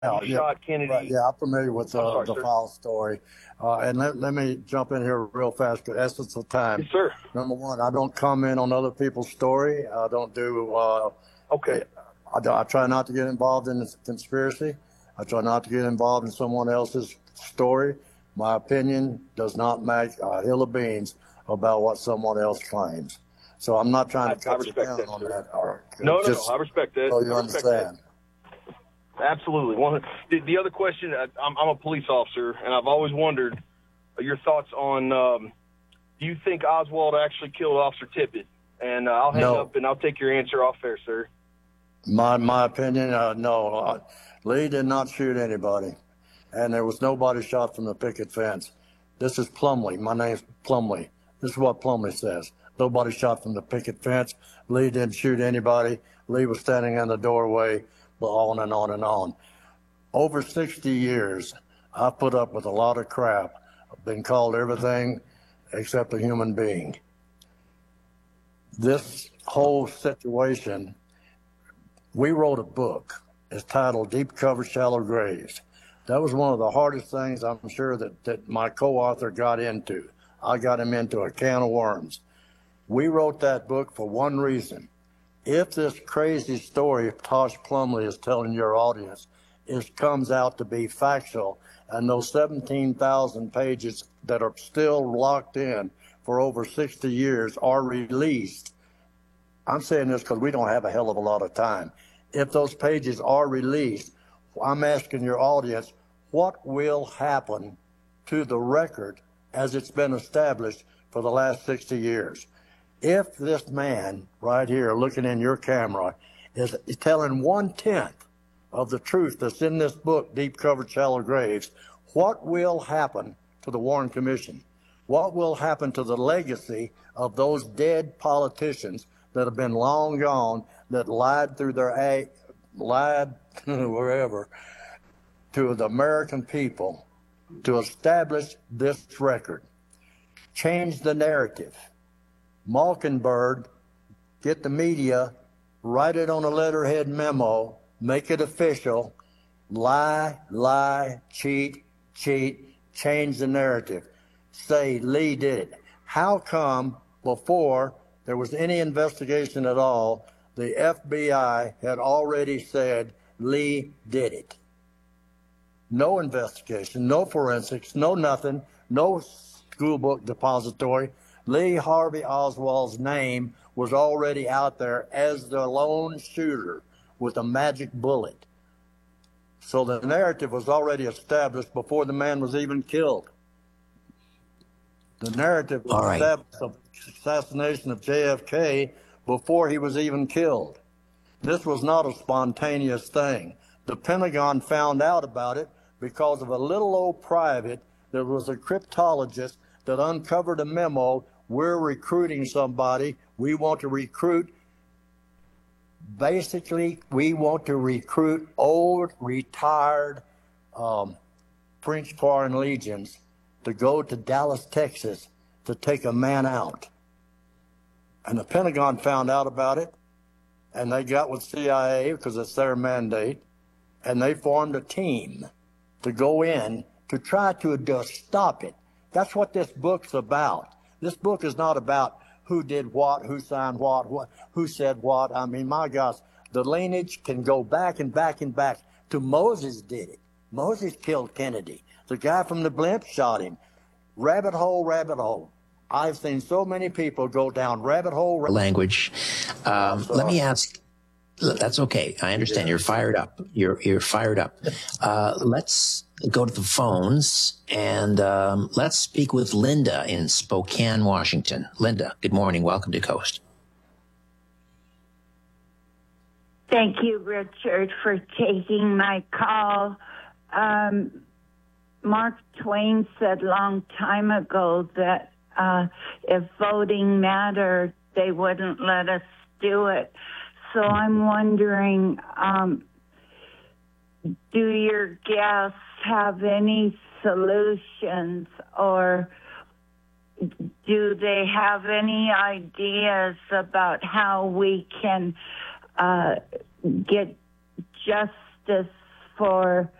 You shot Kennedy. Right, yeah, I'm familiar with sorry, the sir. file story. And let me jump in here real fast, because essence of time. Yes, sir. Number one, I don't comment on other people's story. I don't do. Okay. I try not to get involved in the conspiracy. I try not to get involved in someone else's story. My opinion does not make a hill of beans about what someone else claims. So I'm not trying to cut you down that, on sir. that. No. I respect that. So you understand. Absolutely. The other question, I'm a police officer, and I've always wondered your thoughts on, do you think Oswald actually killed Officer Tippit? And I'll hang up, and I'll take your answer off there, sir. My opinion, no. Lee did not shoot anybody, and there was nobody shot from the picket fence. This is Plumlee. My name's Plumlee. This is what Plumlee says. Nobody shot from the picket fence. Lee didn't shoot anybody. Lee was standing in the doorway, on and on and on. Over 60 years, I've put up with a lot of crap. I've been called everything except a human being. This whole situation, we wrote a book. It's titled Deep Cover, Shallow Graves. That was one of the hardest things I'm sure that my co-author got into. I got him into a can of worms. We wrote that book for one reason. If this crazy story Tosh Plumlee is telling your audience comes out to be factual, and those 17,000 pages that are still locked in for over 60 years are released, I'm saying this because we don't have a hell of a lot of time. If those pages are released, I'm asking your audience, what will happen to the record as it's been established for the last 60 years? If this man right here looking in your camera is telling 1/10 of the truth that's in this book, Deep Covered Shallow Graves, what will happen to the Warren Commission? What will happen to the legacy of those dead politicians that have been long gone, that lied through their lied wherever to the American people to establish this record? Change the narrative. Mockingbird, get the media, write it on a letterhead memo, make it official, lie, cheat, change the narrative. Say Lee did it. How come before there was any investigation at all, the FBI had already said Lee did it? No investigation, no forensics, no nothing, no school book depository. Lee Harvey Oswald's name was already out there as the lone shooter with a magic bullet. So the narrative was already established before the man was even killed. The narrative was established of assassination of JFK before he was even killed. This was not a spontaneous thing. The Pentagon found out about it because of a little old private that was a cryptologist that uncovered a memo. We're recruiting somebody. We want to recruit. Basically, we want to recruit old, retired French Foreign Legions to go to Dallas, Texas to take a man out. And the Pentagon found out about it, and they got with CIA because it's their mandate, and they formed a team to go in to try to just stop it. That's what this book's about. This book is not about who did what, who signed what, who said what. I mean, my gosh, the lineage can go back and back and back to Moses did it. Moses killed Kennedy. The guy from the blimp shot him. Rabbit hole, rabbit hole. I've seen so many people go down rabbit hole. Language. Let me ask. That's okay. I understand. You're fired up. You're fired up. Let's go to the phones and let's speak with Linda in Spokane, Washington. Linda, good morning. Welcome to Coast. Thank you, Richard, for taking my call. Mark Twain said a long time ago that if voting mattered, they wouldn't let us do it. So I'm wondering, do your guests have any solutions, or do they have any ideas about how we can get justice for